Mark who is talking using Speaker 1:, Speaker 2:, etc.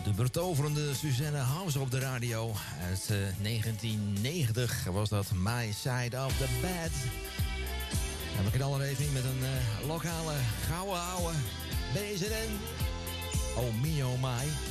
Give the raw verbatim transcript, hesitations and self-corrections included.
Speaker 1: De betoverende Suzanne House op de radio. Uit uh, negentien negentig was dat My Side of the Bed. En we knallen even in met een uh, lokale gouden ouwe B Z N. Oh me, oh my.